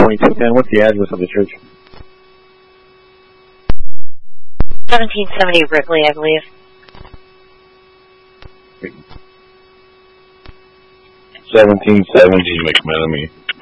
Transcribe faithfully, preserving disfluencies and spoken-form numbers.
twenty-two ten. What's the address of the church? seventeen seventy Ripley, I believe. seventeen seventy McMenemy.